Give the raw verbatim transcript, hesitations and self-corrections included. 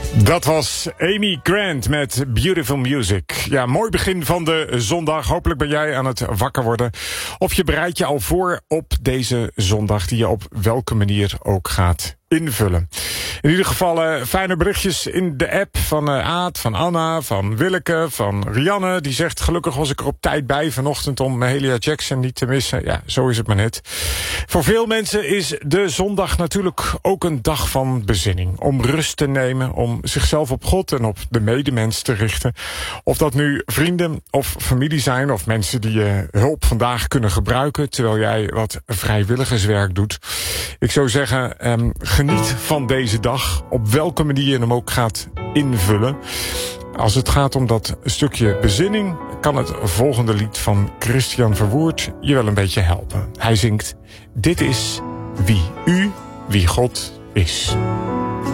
Dat was Amy Grant met Beautiful Music. Ja, mooi begin van de zondag. Hopelijk ben jij aan het wakker worden. Of je bereidt je al voor op deze zondag, die je op welke manier ook gaat invullen. In ieder geval uh, fijne berichtjes in de app van uh, Aad, van Anna, van Willeke, van Rianne. Die zegt, gelukkig was ik er op tijd bij vanochtend om Mahalia Jackson niet te missen. Ja, zo is het maar net. Voor veel mensen is de zondag natuurlijk ook een dag van bezinning. Om rust te nemen, om zichzelf op God en op de medemens te richten. Of dat nu vrienden of familie zijn, of mensen die uh, hulp vandaag kunnen gebruiken, terwijl jij wat vrijwilligerswerk doet. Ik zou zeggen, um, geniet van deze dag, op welke manier je hem ook gaat invullen. Als het gaat om dat stukje bezinning, kan het volgende lied van Christian Verwoerd je wel een beetje helpen. Hij zingt, dit is wie u, wie God is.